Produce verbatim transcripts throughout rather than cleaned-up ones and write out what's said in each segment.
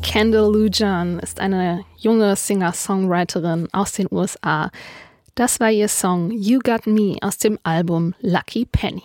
Kendall Lujan ist eine junge Singer-Songwriterin aus den U S A. Das war ihr Song You Got Me aus dem Album Lucky Penny.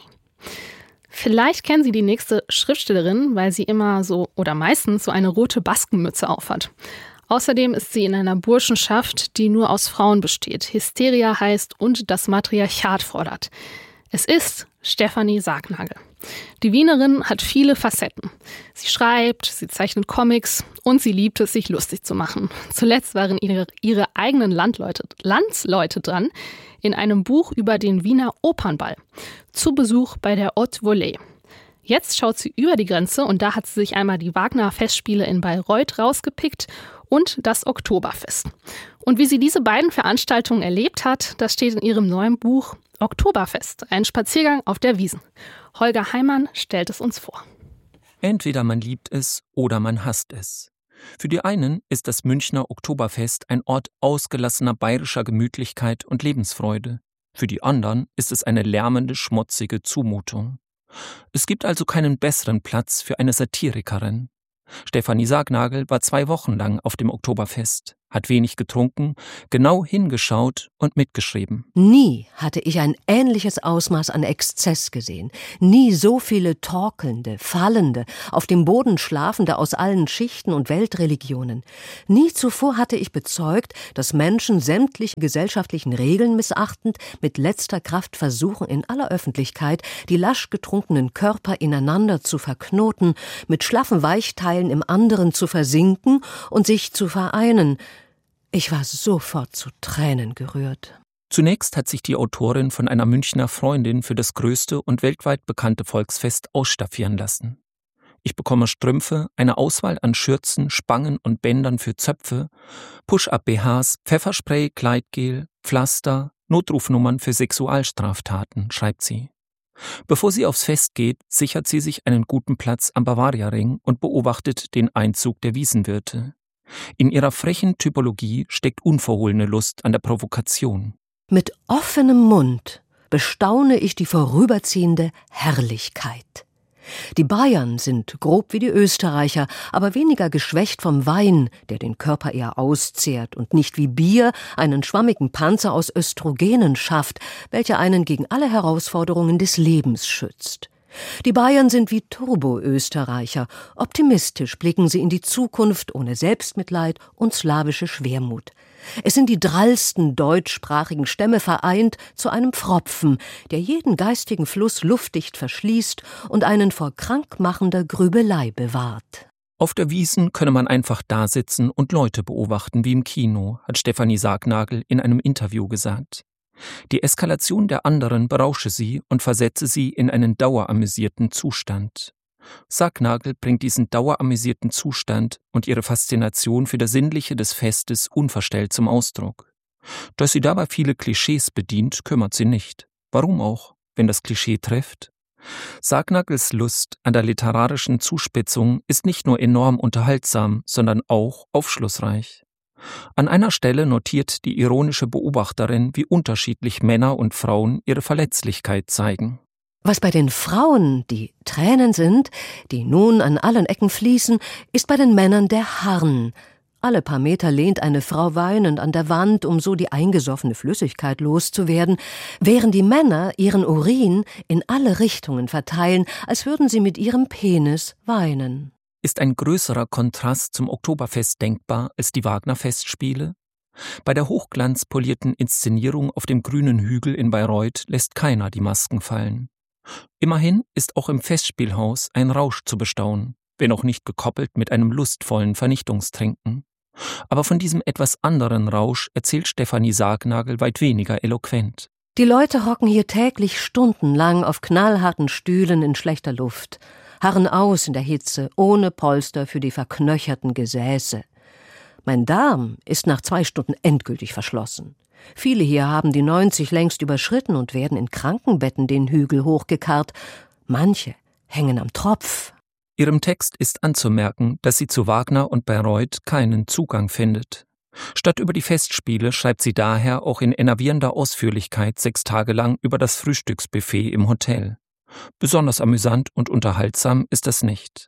Vielleicht kennen Sie die nächste Schriftstellerin, weil sie immer so oder meistens so eine rote Baskenmütze aufhat. Außerdem ist sie in einer Burschenschaft, die nur aus Frauen besteht, Hysteria heißt und das Matriarchat fordert. Es ist Stefanie Sargnagel. Die Wienerin hat viele Facetten. Sie schreibt, sie zeichnet Comics und sie liebt es, sich lustig zu machen. Zuletzt waren ihre, ihre eigenen Landleute, Landsleute dran in einem Buch über den Wiener Opernball. Zu Besuch bei der Haute Volée. Jetzt schaut sie über die Grenze und da hat sie sich einmal die Wagner-Festspiele in Bayreuth rausgepickt und das Oktoberfest. Und wie sie diese beiden Veranstaltungen erlebt hat, das steht in ihrem neuen Buch Oktoberfest, ein Spaziergang auf der Wiesn. Holger Heimann stellt es uns vor. Entweder man liebt es oder man hasst es. Für die einen ist das Münchner Oktoberfest ein Ort ausgelassener bayerischer Gemütlichkeit und Lebensfreude. Für die anderen ist es eine lärmende, schmutzige Zumutung. Es gibt also keinen besseren Platz für eine Satirikerin. Stefanie Sargnagel war zwei Wochen lang auf dem Oktoberfest, hat wenig getrunken, genau hingeschaut und mitgeschrieben. Nie hatte ich ein ähnliches Ausmaß an Exzess gesehen. Nie so viele torkelnde, fallende, auf dem Boden schlafende aus allen Schichten und Weltreligionen. Nie zuvor hatte ich bezeugt, dass Menschen sämtliche gesellschaftlichen Regeln missachtend mit letzter Kraft versuchen, in aller Öffentlichkeit die lasch getrunkenen Körper ineinander zu verknoten, mit schlaffen Weichteilen im anderen zu versinken und sich zu vereinen. Ich war sofort zu Tränen gerührt. Zunächst hat sich die Autorin von einer Münchner Freundin für das größte und weltweit bekannte Volksfest ausstaffieren lassen. Ich bekomme Strümpfe, eine Auswahl an Schürzen, Spangen und Bändern für Zöpfe, Push-Up-B Hs, Pfefferspray, Gleitgel, Pflaster, Notrufnummern für Sexualstraftaten, schreibt sie. Bevor sie aufs Fest geht, sichert sie sich einen guten Platz am Bavaria-Ring und beobachtet den Einzug der Wiesenwirte. In ihrer frechen Typologie steckt unverhohlene Lust an der Provokation. Mit offenem Mund bestaune ich die vorüberziehende Herrlichkeit. Die Bayern sind grob wie die Österreicher, aber weniger geschwächt vom Wein, der den Körper eher auszehrt und nicht wie Bier einen schwammigen Panzer aus Östrogenen schafft, welcher einen gegen alle Herausforderungen des Lebens schützt. Die Bayern sind wie Turbo-Österreicher. Optimistisch blicken sie in die Zukunft ohne Selbstmitleid und slawische Schwermut. Es sind die drallsten deutschsprachigen Stämme vereint zu einem Pfropfen, der jeden geistigen Fluss luftdicht verschließt und einen vor krankmachender Grübelei bewahrt. Auf der Wiesn könne man einfach dasitzen und Leute beobachten wie im Kino, hat Stefanie Sargnagel in einem Interview gesagt. Die Eskalation der anderen berausche sie und versetze sie in einen daueramüsierten Zustand. Sargnagel bringt diesen daueramüsierten Zustand und ihre Faszination für das Sinnliche des Festes unverstellt zum Ausdruck. Dass sie dabei viele Klischees bedient, kümmert sie nicht. Warum auch, wenn das Klischee trifft? Sargnagels Lust an der literarischen Zuspitzung ist nicht nur enorm unterhaltsam, sondern auch aufschlussreich. An einer Stelle notiert die ironische Beobachterin, wie unterschiedlich Männer und Frauen ihre Verletzlichkeit zeigen. Was bei den Frauen die Tränen sind, die nun an allen Ecken fließen, ist bei den Männern der Harn. Alle paar Meter lehnt eine Frau weinend an der Wand, um so die eingesoffene Flüssigkeit loszuwerden, während die Männer ihren Urin in alle Richtungen verteilen, als würden sie mit ihrem Penis weinen. Ist ein größerer Kontrast zum Oktoberfest denkbar als die Wagner-Festspiele? Bei der hochglanzpolierten Inszenierung auf dem grünen Hügel in Bayreuth lässt keiner die Masken fallen. Immerhin ist auch im Festspielhaus ein Rausch zu bestaunen, wenn auch nicht gekoppelt mit einem lustvollen Vernichtungstrinken. Aber von diesem etwas anderen Rausch erzählt Stefanie Sargnagel weit weniger eloquent. Die Leute hocken hier täglich stundenlang auf knallharten Stühlen in schlechter Luft, harren aus in der Hitze, ohne Polster für die verknöcherten Gesäße. Mein Darm ist nach zwei Stunden endgültig verschlossen. Viele hier haben die neunzig längst überschritten und werden in Krankenbetten den Hügel hochgekarrt. Manche hängen am Tropf. Ihrem Text ist anzumerken, dass sie zu Wagner und Bayreuth keinen Zugang findet. Statt über die Festspiele schreibt sie daher auch in enervierender Ausführlichkeit sechs Tage lang über das Frühstücksbuffet im Hotel. Besonders amüsant und unterhaltsam ist das nicht.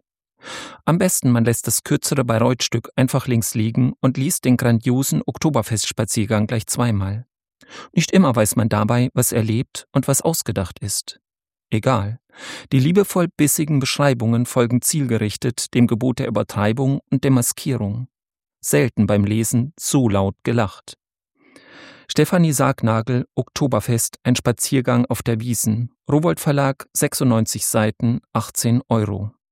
Am besten, man lässt das kürzere Bayreuth-Stück einfach links liegen und liest den grandiosen Oktoberfestspaziergang gleich zweimal. Nicht immer weiß man dabei, was erlebt und was ausgedacht ist. Egal. Die liebevoll bissigen Beschreibungen folgen zielgerichtet dem Gebot der Übertreibung und der Maskierung. Selten beim Lesen so laut gelacht. Stefanie Sargnagel, Oktoberfest, ein Spaziergang auf der Wiesn. Rowohlt Verlag, sechsundneunzig Seiten, achtzehn Euro.